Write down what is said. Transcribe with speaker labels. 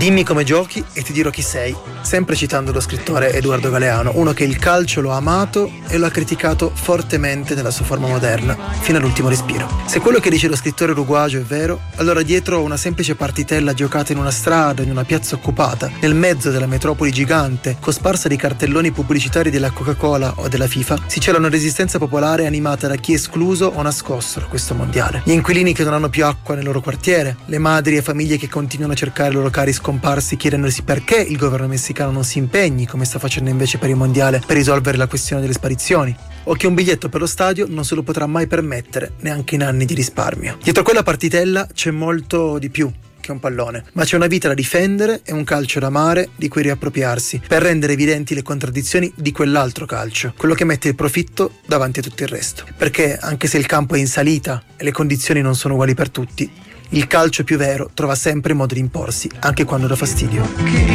Speaker 1: Dimmi come giochi e ti dirò chi sei, sempre citando lo scrittore Eduardo Galeano, uno che il calcio lo ha amato e lo ha criticato fortemente nella sua forma moderna, fino all'ultimo respiro. Se quello che dice lo scrittore uruguagio è vero, allora dietro una semplice partitella giocata in una strada, in una piazza occupata, nel mezzo della metropoli gigante, cosparsa di cartelloni pubblicitari della Coca-Cola o della FIFA, si cela una resistenza popolare animata da chi è escluso o nascosto da questo mondiale. Gli inquilini che non hanno più acqua nel loro quartiere, le madri e famiglie che continuano a cercare i loro cari scomparsi chiedendosi perché il governo messicano non si impegni, come sta facendo invece per il mondiale, per risolvere la questione delle sparizioni, o che un biglietto per lo stadio non se lo potrà mai permettere neanche in anni di risparmio. Dietro quella partitella c'è molto di più che un pallone, ma c'è una vita da difendere e un calcio da amare di cui riappropriarsi, per rendere evidenti le contraddizioni di quell'altro calcio, quello che mette il profitto davanti a tutto il resto. Perché anche se il campo è in salita e le condizioni non sono uguali per tutti, il calcio più vero trova sempre modo di imporsi, anche quando dà fastidio.